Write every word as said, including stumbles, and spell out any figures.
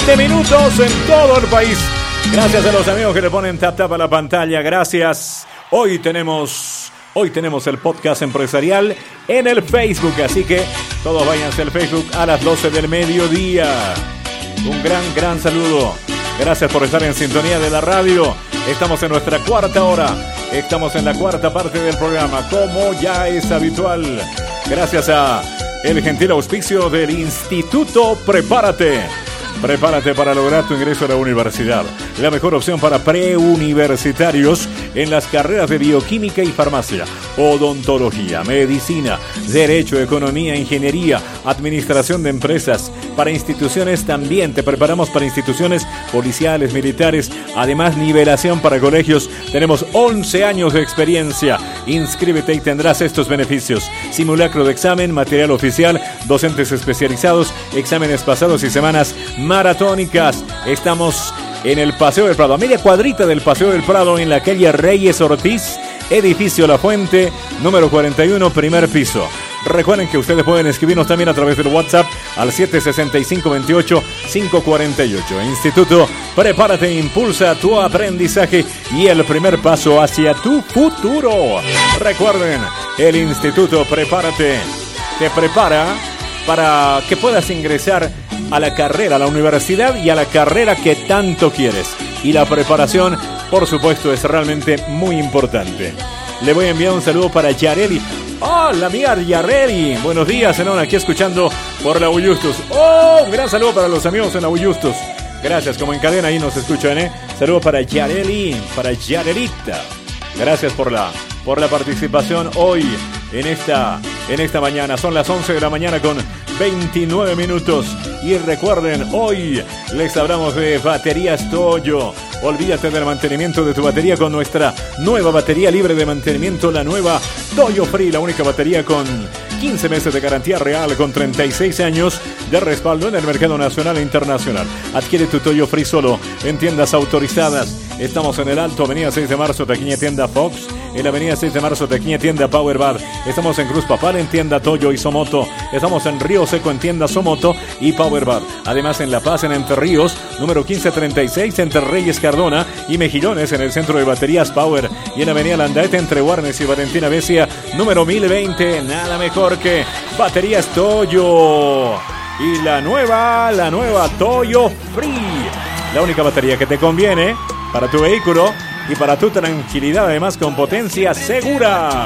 veinte minutos en todo el país. Gracias a los amigos que le ponen tap tap a la pantalla. Gracias. Hoy tenemos, hoy tenemos el podcast empresarial en el Facebook. Así que todos váyanse al Facebook a las doce del mediodía. Un gran, gran saludo. Gracias por estar en sintonía de la radio. Estamos en nuestra cuarta hora. Estamos en la cuarta parte del programa, como ya es habitual. Gracias a el gentil auspicio del Instituto Prepárate. Prepárate para lograr tu ingreso a la universidad. La mejor opción para preuniversitarios en las carreras de bioquímica y farmacia, odontología, medicina, derecho, economía, ingeniería, administración de empresas. Para instituciones también te preparamos para instituciones policiales, militares. Además, nivelación para colegios. Tenemos once años de experiencia. Inscríbete y tendrás estos beneficios: simulacro de examen, material oficial, docentes especializados, exámenes pasados y semanas maratónicas. Estamos en el Paseo del Prado, a media cuadrita del Paseo del Prado, en la calle Reyes Ortiz, edificio La Fuente, número cuarenta y uno, primer piso. Recuerden que ustedes pueden escribirnos también a través del WhatsApp al siete seis cinco, veintiocho, cinco cuarenta y ocho. Instituto Prepárate, impulsa tu aprendizaje y el primer paso hacia tu futuro. Recuerden, el Instituto Prepárate te prepara para que puedas ingresar a la carrera, a la universidad y a la carrera que tanto quieres. Y la preparación, por supuesto, es realmente muy importante. Le voy a enviar un saludo para Yareli. ¡Oh, la amiga Yareli! Buenos días, Enón, aquí escuchando por la Uyustus. ¡Oh, un gran saludo para los amigos en la Uyustus! Gracias, como en cadena ahí nos escuchan, ¿eh? Saludo para Yareli, para Yarelita. Gracias por la, por la participación hoy en esta, en esta mañana. Son las once de la mañana con veintinueve minutos. Y recuerden, hoy les hablamos de baterías Toyo. Olvídate del mantenimiento de tu batería con nuestra nueva batería libre de mantenimiento, la nueva Toyo Free, la única batería con quince meses de garantía real, con treinta y seis años de respaldo en el mercado nacional e internacional. Adquiere tu Toyo Free solo en tiendas autorizadas. Estamos en el Alto, avenida seis de marzo, taquilla tienda Fox. En la avenida seis de marzo, taquilla tienda Power Bar. Estamos en Cruz Papal, en tienda Toyo y Somoto. Estamos en Río Seco, en tienda Somoto y Power Bar. Además, en La Paz, en Entre Ríos, número quince treinta y seis, entre Reyes Cardona y Mejillones, en el centro de baterías Power. Y en la avenida Landaete, entre Warnes y Valentina Becia, número mil veinte. Nada mejor que baterías Toyo. Y la nueva, la nueva Toyo Free. La única batería que te conviene para tu vehículo y para tu tranquilidad, además con potencia segura.